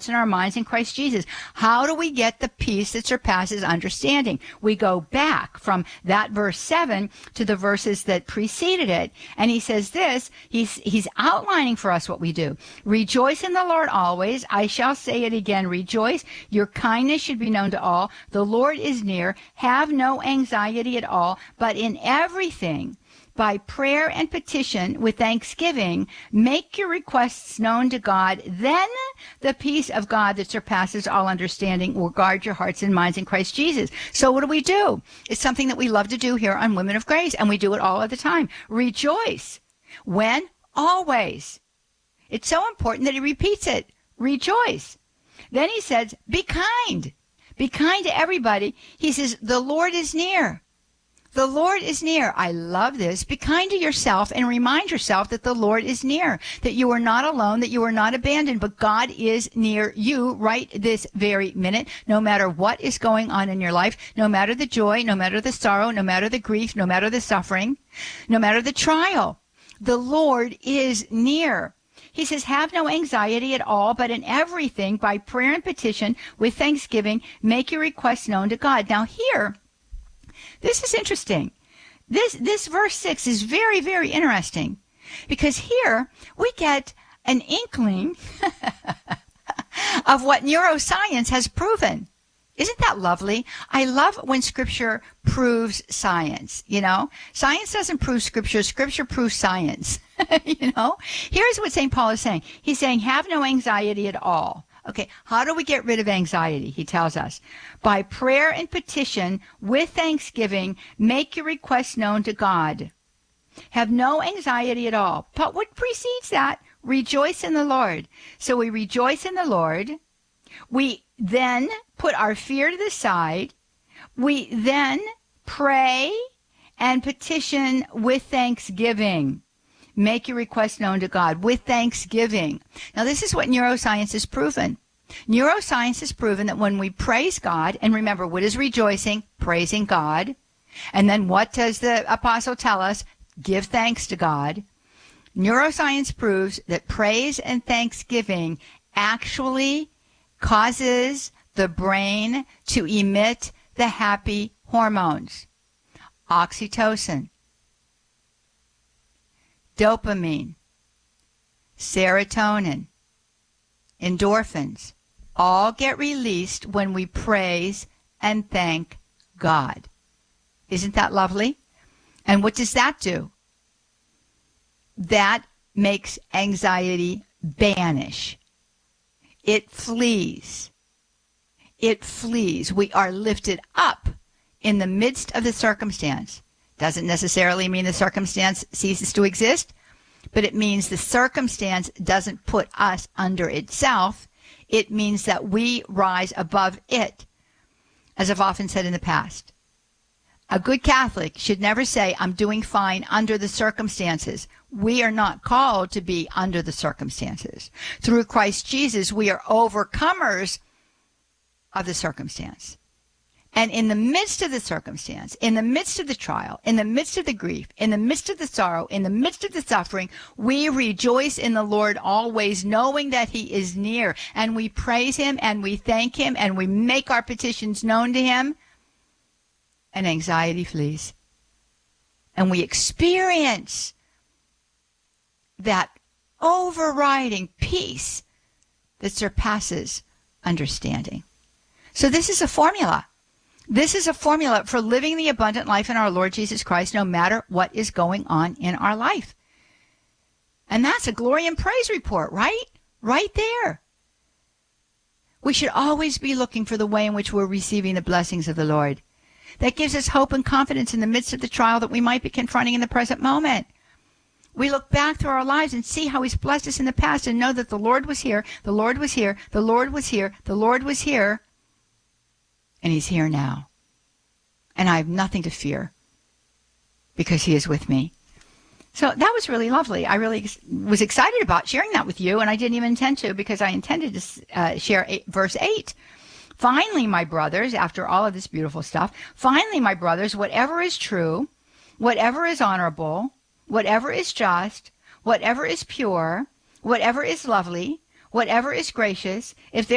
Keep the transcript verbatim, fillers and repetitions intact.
hearts and our minds in Christ Jesus. How do we get the peace that surpasses understanding? We go back from that verse seven to the verses that preceded it. And he says this, he's, he's outlining for us what we do. Rejoice in the Lord always. I shall say it again, rejoice. Your kindness should be known to all. The Lord is near. Have no anxiety at all, but in everything, by prayer and petition with thanksgiving, make your requests known to God. Then the peace of God that surpasses all understanding will guard your hearts and minds in Christ Jesus. So what do we do? It's something that we love to do here on Women of Grace, and we do it all of the time. Rejoice. When? Always. It's so important that he repeats it. Rejoice. Then he says, be kind. Be kind to everybody. He says, the Lord is near. The Lord is near. I love this. Be kind to yourself and remind yourself that the Lord is near, that you are not alone, that you are not abandoned, but God is near you right this very minute, no matter what is going on in your life, no matter the joy, no matter the sorrow, no matter the grief, no matter the suffering, no matter the trial. The Lord is near. He says, have no anxiety at all, but in everything, by prayer and petition, with thanksgiving, make your requests known to God. Now here, this is interesting. This, this verse six is very, very interesting, because here we get an inkling of what neuroscience has proven. Isn't that lovely? I love when Scripture proves science, you know. Science doesn't prove Scripture. Scripture proves science, you know. Here's what Saint Paul is saying. He's saying, have no anxiety at all. Okay, how do we get rid of anxiety? He tells us, by prayer and petition with thanksgiving, make your requests known to God. Have no anxiety at all. But what precedes that? Rejoice in the Lord. So we rejoice in the Lord. We then put our fear to the side. We then pray and petition with thanksgiving. Make your request known to God with thanksgiving. Now, this is what neuroscience has proven. Neuroscience has proven that when we praise God, and remember, what is rejoicing? Praising God. And then what does the apostle tell us? Give thanks to God. Neuroscience proves that praise and thanksgiving actually causes the brain to emit the happy hormones. Oxytocin, dopamine, serotonin, endorphins, all get released when we praise and thank God. Isn't that lovely? And what does that do? That makes anxiety vanish. It flees. It flees. We are lifted up in the midst of the circumstance. Doesn't necessarily mean the circumstance ceases to exist, but it means the circumstance doesn't put us under itself. It means that we rise above it, as I've often said in the past. A good Catholic should never say, I'm doing fine under the circumstances. We are not called to be under the circumstances. Through Christ Jesus, we are overcomers of the circumstance. And in the midst of the circumstance, in the midst of the trial, in the midst of the grief, in the midst of the sorrow, in the midst of the suffering, we rejoice in the Lord always, knowing that he is near. And we praise him and we thank him and we make our petitions known to him. And anxiety flees. And we experience that overriding peace that surpasses understanding. So this is a formula. This is a formula for living the abundant life in our Lord Jesus Christ, no matter what is going on in our life. And that's a glory and praise report, right? Right there. We should always be looking for the way in which we're receiving the blessings of the Lord. That gives us hope and confidence in the midst of the trial that we might be confronting in the present moment. We look back through our lives and see how he's blessed us in the past and know that the Lord was here, the Lord was here, the Lord was here, the Lord was here, and he's here now. And I have nothing to fear because he is with me. So that was really lovely. I really was excited about sharing that with you, and I didn't even intend to because I intended to uh, share eight, verse eight. Finally, my brothers, after all of this beautiful stuff, finally, my brothers, whatever is true, whatever is honorable, whatever is just, whatever is pure, whatever is lovely, whatever is gracious, if there